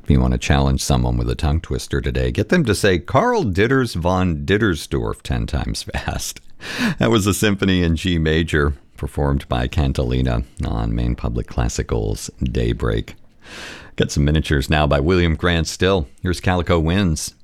If you want to challenge someone with a tongue twister today, get them to say Karl Ditters von Dittersdorf 10 times fast. That was a symphony in G major, performed by Cantilena on Maine Public Classical's Daybreak. Got some miniatures now by William Grant Still. Here's Calico Winds.